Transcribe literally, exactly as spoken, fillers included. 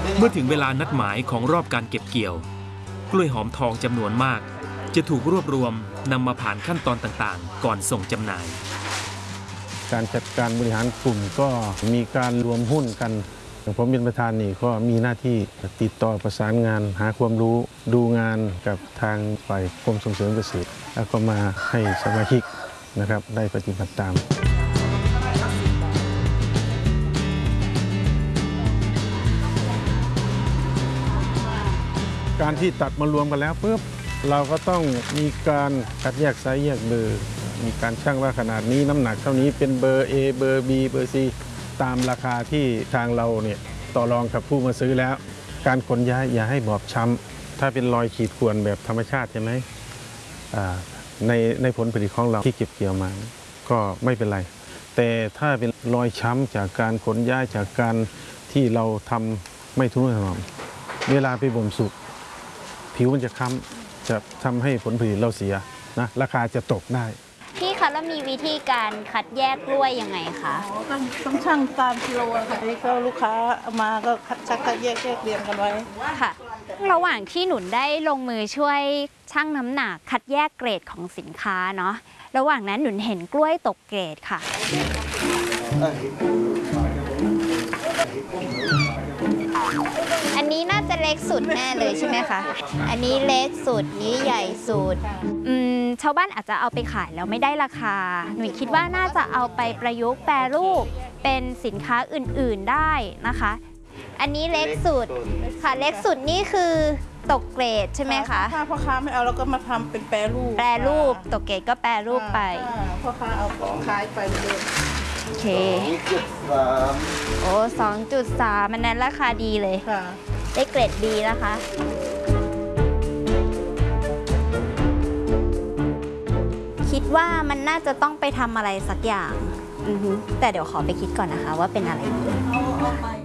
เมื่อถึงเวลานัดหมายของรอบการเก็บเกี่ยวกล้วยหอมทองจำนวนมากจะถูกรวบรวมนำมาผ่านขั้นตอนต่างๆก่อนส่งจำหน่ายการจัดการบริหารกลุ่มก็มีการรวมหุ้นกันผมเป็นประธานนี่ก็มีหน้าที่ติดต่อประสานงานหาความรู้ดูงานกับทางฝ่ายกรมส่งเสริมเกษตรแล้วก็มาให้สมาชิกนะครับได้ปฏิบัติตามการที่ตัดมารวมกันแล้วปุ๊บเราก็ต้องมีการคัดแยกไซส์แยกเบอร์มีการชั่งว่าขนาดนี้น้ำหนักเท่านี้เป็นเบอร์ A เบอร์ B เบอร์ C ตามราคาที่ทางเราเนี่ยต่อรองกับผู้มาซื้อแล้วการขนย้ายอย่าให้บอบช้ำถ้าเป็นรอยขีดข่วนแบบธรรมชาติใช่ไหมในในผลผลิตของเราที่เก็บเกี่ยวมาก็ไม่เป็นไรแต่ถ้าเป็นรอยช้ำจากการขนย้ายจากการที่เราทำไม่ทุ่มถนอมเวลาไปบ่มสุกผิวมันจะค้ำจะทำให้ผลผลิตเราเสียนะราคาจะตกได้พี่คะแล้วมีวิธีการคัดแยกกล้วยยังไงคะต้องต้องชั่งตามกิโลค่ะนี่ก็ลูกค้ามาก็ชักคัดแยกแยกเรียงกันไว้ค่ะระหว่างที่หนุนได้ลงมือช่วยชั่งน้ำหนักคัดแยกเกรดของสินค้าเนาะระหว่างนั้นหนุนเห็นกล้วยตกเกรดค่ะอันนี้น่าจะเล็กสุดแน่เลยใช่ไหมคะอันนี้เล็กสุดนี้ใหญ่สุดอืมชาวบ้านอาจจะเอาไปขายแล้วไม่ได้ราคาหนูคิดว่าน่าจะเอาไปประยุกต์แปรรูปเป็นสินค้าอื่นๆได้นะคะอันนี้เล็กสุดค่ะเล็กสุดนี่คือตกเกรดใช่ไหมคะถ้าพ่อค้าไม่เอาเราก็มาทำเป็นแปรรูปแปรรูปตกเกรดก็แปรรูปไปพ่อค้าเอาขายไปเลยโอเคโอ้สองจุดสามมันนั้นราคาดีเลยได้เกรดดีนะคะคิดว่ามันน่าจะต้องไปทำอะไรสักอย่างแต่เดี๋ยวขอไปคิดก่อนนะคะว่าเป็นอะไร